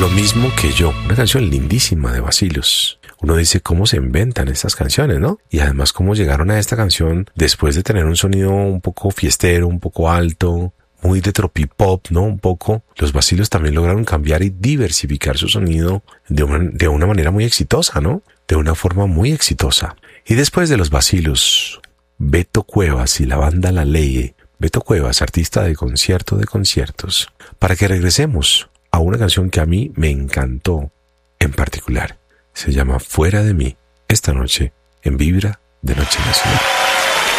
lo mismo que yo. Una canción lindísima de Bacilos. Uno dice cómo se inventan estas canciones, ¿no? Y además cómo llegaron a esta canción después de tener un sonido un poco fiestero, un poco alto, muy de tropipop, ¿no? Un poco. Los Bacilos también lograron cambiar y diversificar su sonido de una manera muy exitosa, ¿no? De una forma muy exitosa. Y después de los Bacilos, Beto Cuevas y la banda La Ley. Beto Cuevas, artista de concierto de conciertos. Para que regresemos a una canción que a mí me encantó en particular. Se llama Fuera de mí, esta noche en Vibra de Noche Nacional.